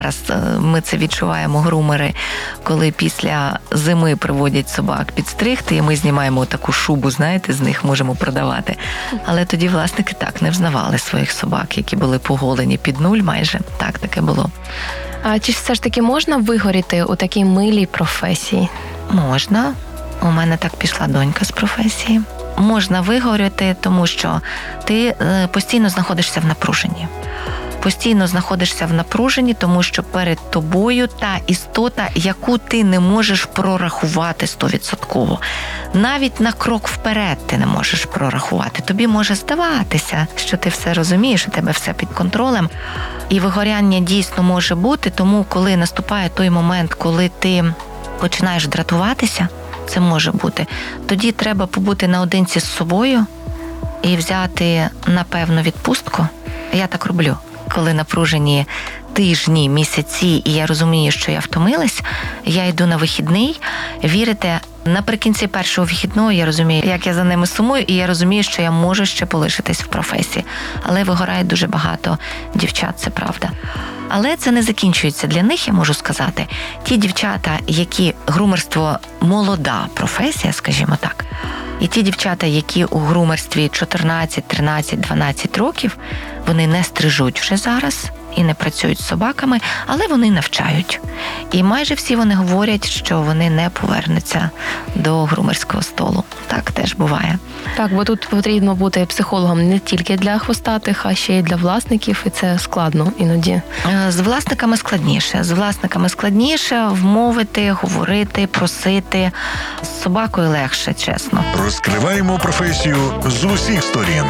Зараз ми це відчуваємо, грумери, коли після зими приводять собак підстригти, і ми знімаємо таку шубу, знаєте, з них можемо продавати. Але тоді власники так не взнавали своїх собак, які були поголені під нуль майже. Так, таке було. А чи все ж таки можна вигоріти у такій милій професії? Можна. У мене так пішла донька з професії. Можна вигоріти, тому що ти постійно знаходишся в напруженні. Постійно знаходишся в напруженні, тому що перед тобою та істота, яку ти не можеш прорахувати 100%. Навіть на крок вперед ти не можеш прорахувати. Тобі може здаватися, що ти все розумієш, у тебе все під контролем. І вигоряння дійсно може бути, тому коли наступає той момент, коли ти починаєш дратуватися, це може бути, тоді треба побути наодинці з собою і взяти, напевно, відпустку. Я так роблю. Коли напружені тижні, місяці, і я розумію, що я втомилась, я йду на вихідний. Вірите, наприкінці першого вихідного я розумію, як я за ними сумую, і я розумію, що я можу ще полишитись в професії. Але вигорає дуже багато дівчат, це правда. Але це не закінчується для них, я можу сказати. Ті дівчата, які грумерство молода професія, скажімо так, і ті дівчата, які у грумерстві 14, 13, 12 років, вони не стрижуть вже зараз і не працюють з собаками, але вони навчають. І майже всі вони говорять, що вони не повернуться до грумерського столу. Так теж буває. Так, бо тут потрібно бути психологом не тільки для хвостатих, а ще й для власників, і це складно іноді. З власниками складніше. З власниками складніше вмовити, говорити, просити. З собакою легше, чесно. Розкриваємо професію з усіх сторін.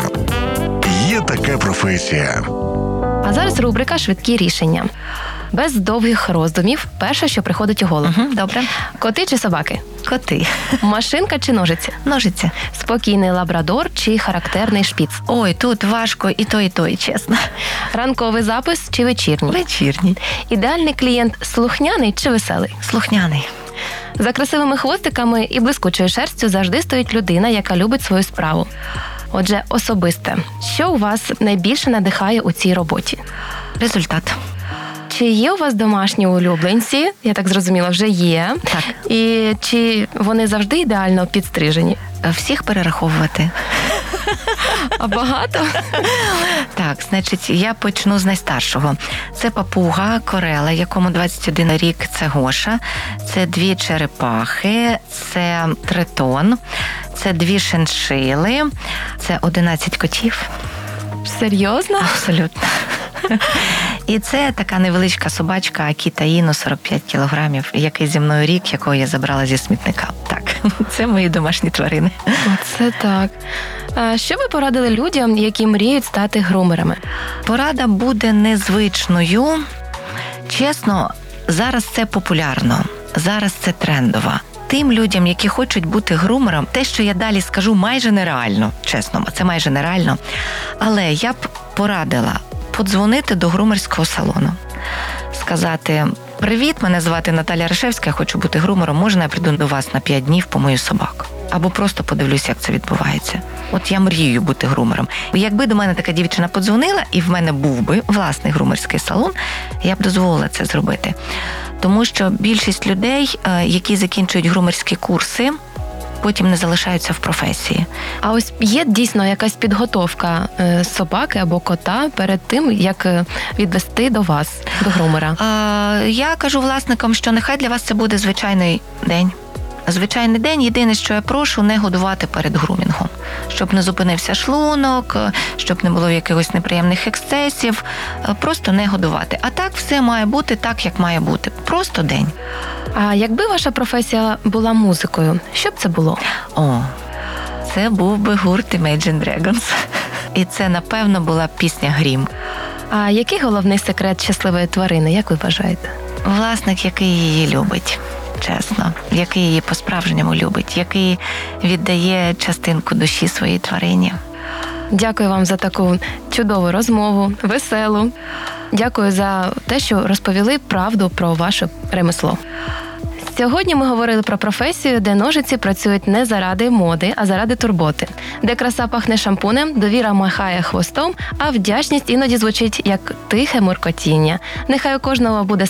Є така професія. А зараз рубрика «Швидкі рішення». Без довгих роздумів, перше, що приходить у голову. Добре. Коти чи собаки? Коти. Машинка чи ножиці? Ножиці. Спокійний лабрадор чи характерний шпіц? Ой, тут важко і той, чесно. Ранковий запис чи вечірній? Вечірній. Ідеальний клієнт слухняний чи веселий? Слухняний. За красивими хвостиками і блискучою шерстю завжди стоїть людина, яка любить свою справу. Отже, особисте. Що у вас найбільше надихає у цій роботі? Результат. Чи є у вас домашні улюбленці? Я так зрозуміла, вже є. Так. І чи вони завжди ідеально підстрижені? Всіх перераховувати. А багато? Так, значить, я почну з найстаршого. Це папуга Корела, якому 21 рік, це Гоша, це 2 черепахи, це тритон, це 2 шиншили, це 11 котів. Серйозно? Абсолютно. І це така невеличка собачка Акіта Іно, 45 кілограмів, який зі мною рік, якого я забрала зі смітника. Так, це мої домашні тварини. Оце так. А що ви порадили людям, які мріють стати грумерами? Порада буде незвичною. Чесно, зараз це популярно, зараз це трендово. Тим людям, які хочуть бути грумером, те, що я далі скажу, майже нереально, чесно, це майже нереально. Але я б порадила подзвонити до грумерського салону, сказати: «Привіт, мене звати Наталя Ришевська, я хочу бути грумером, можна я прийду до вас на 5 днів по мою собаку?» Або просто подивлюся, як це відбувається. От я мрію бути грумером. Якби до мене така дівчина подзвонила, і в мене був би власний грумерський салон, я б дозволила це зробити. Тому що більшість людей, які закінчують грумерські курси, потім не залишаються в професії. А ось є дійсно якась підготовка собаки або кота перед тим, як відвести до вас, до грумера? Я кажу власникам, що нехай для вас це буде звичайний день. Звичайний день. Єдине, що я прошу, не годувати перед грумінгом. Щоб не зупинився шлунок, щоб не було якихось неприємних ексцесів. Просто не годувати. А так все має бути так, як має бути. Просто день. А якби ваша професія була музикою, що б це було? Це був би гурт Imagine Dragons. І це, напевно, була пісня «Грім». А який головний секрет щасливої тварини, як ви вважаєте? Власник, який її любить. Чесно, який її по-справжньому любить, який віддає частинку душі своїй тварині. Дякую вам за таку чудову розмову, веселу. Дякую за те, що розповіли правду про ваше ремесло. Сьогодні ми говорили про професію, де ножиці працюють не заради моди, а заради турботи. Де краса пахне шампунем, довіра махає хвостом, а вдячність іноді звучить як тихе муркотіння. Нехай у кожного буде